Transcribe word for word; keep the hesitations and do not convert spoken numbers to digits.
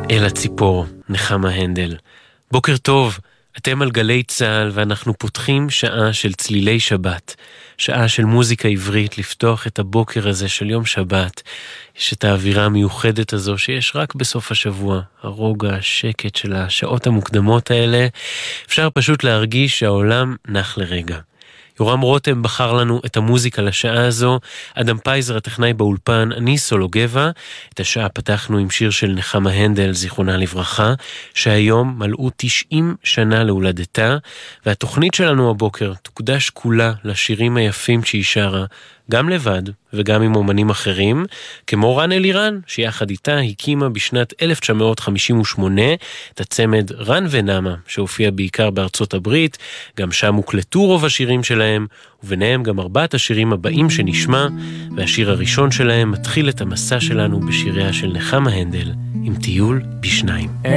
אל הציפור, נחמה הנדל. בוקר טוב, אתם על גלי צהל ואנחנו פותחים שעה של צלילי שבת, שעה של מוזיקה עברית לפתוח את הבוקר הזה של יום שבת. יש את האווירה המיוחדת הזו שיש רק בסוף השבוע, הרוגע, השקט של השעות המוקדמות האלה. אפשר פשוט להרגיש שהעולם נח לרגע. יורם רותם בחר לנו את המוזיקה לשעה הזו, אדם פייזר הטכנאי באולפן, אני סולו גבע. את השעה פתחנו עם שיר של נחמה הנדל, זיכרונה לברכה, שהיום מלאו תשעים שנה להולדתה, והתוכנית שלנו הבוקר תוקדש כולה לשירים היפים שהיא שרה, גם לבד וגם עם אומנים אחרים, כמו רן אלירן, שיחד איתה הקימה בשנת אלף תשע מאות חמישים ושמונה את הצמד רן ונמה, שהופיע בעיקר בארצות הברית. גם שם הוקלטו רוב השירים שלהם, וביניהם גם ארבעת השירים הבאים שנשמע, והשיר הראשון שלהם מתחיל את המסע שלנו בשיריה של נחמה הנדל, עם טיול בשניים.